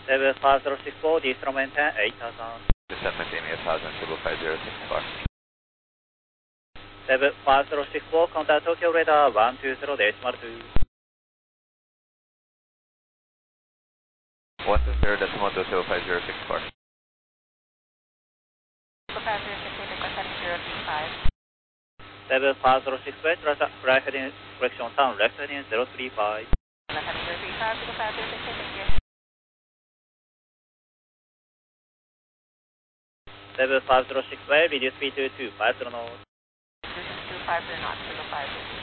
7564, diesel maintain 8000. Descend maintain 8000, Table 5064. 7564, contact Tokyo radar 120 decimal 2. 120 decimal 2 5064. 7506 right heading correction turn left heading 035. 7506 reduce speed to 250 knots. 250 knots, 5